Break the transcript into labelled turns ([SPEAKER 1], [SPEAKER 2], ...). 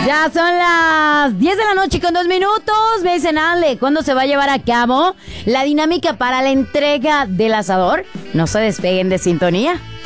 [SPEAKER 1] Ya son las 10 de la noche con 2 minutos. Me dicen, Ale, ¿cuándo se va a llevar a cabo la dinámica para la entrega del asador? No se despeguen de sintonía.